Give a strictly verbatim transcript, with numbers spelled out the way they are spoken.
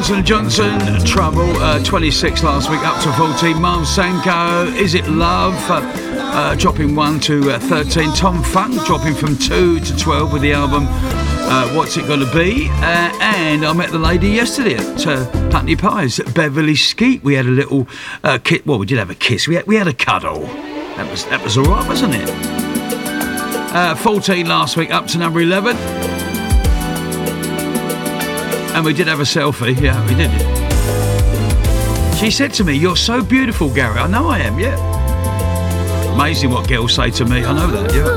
Johnson and Johnson, Trouble, uh, twenty-six last week, up to fourteen. Marv Sanko, Is It Love, uh, uh, dropping one to uh, thirteen. Tom Funk dropping from two to twelve with the album uh, What's It Gonna Be. Uh, and I met the lady yesterday at uh, Putney Pies at Beverly Skeet. We had a little uh, kiss. Well, we did have a kiss. We had, we had a cuddle. That was that was all right, wasn't it? Uh, fourteen last week, up to number eleven. And we did have a selfie, yeah, we did. She said to me, "You're so beautiful, Gary." I know I am, yeah. Amazing what girls say to me, I know that, yeah.